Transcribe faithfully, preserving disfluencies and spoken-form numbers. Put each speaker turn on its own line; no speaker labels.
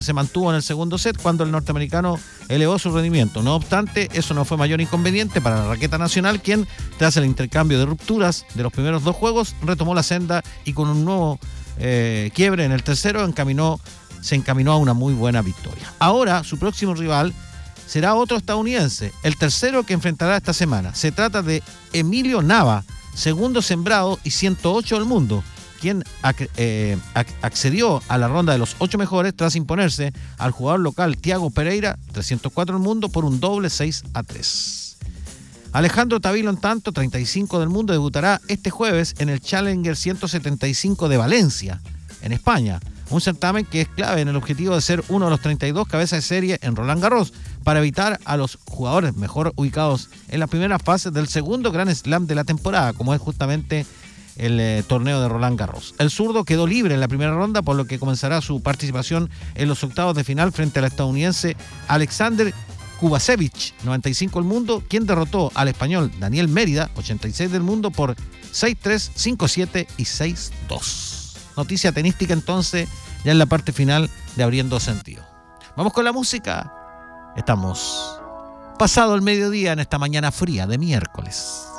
se mantuvo en el segundo set cuando el norteamericano elevó su rendimiento. No obstante, eso no fue mayor inconveniente para la raqueta nacional, quien, tras el intercambio de rupturas de los primeros dos juegos, retomó la senda y con un nuevo eh, quiebre en el tercero encaminó, se encaminó a una muy buena victoria. Ahora, su próximo rival será otro estadounidense, el tercero que enfrentará esta semana. Se trata de Emilio Nava, segundo sembrado y ciento ocho del mundo, quien ac- eh, ac- accedió a la ronda de los ocho mejores tras imponerse al jugador local Thiago Pereira, trescientos cuatro del mundo, por un doble seis a tres. Alejandro Tavilo, en tanto, treinta y cinco del mundo, debutará este jueves en el Challenger ciento setenta y cinco de Valencia, en España, un certamen que es clave en el objetivo de ser uno de los treinta y dos cabezas de serie en Roland Garros, para evitar a los jugadores mejor ubicados en las primeras fases del segundo Grand Slam de la temporada, como es justamente el eh, torneo de Roland Garros. El zurdo quedó libre en la primera ronda, por lo que comenzará su participación en los octavos de final frente al estadounidense Alexander Kubasevich, noventa y cinco del mundo, quien derrotó al español Daniel Mérida, ochenta y seis del mundo, por seis tres, cinco siete y seis dos. Noticia tenística entonces, ya en la parte final de Abriendo Sentido. Vamos con la música. Estamos pasado el mediodía en esta mañana fría de miércoles.